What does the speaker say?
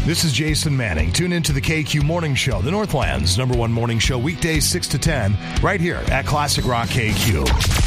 This is Jason Manning. Tune into the KQ Morning Show, the Northland's #1 morning show, weekdays 6 to 10, right here at Classic Rock KQ.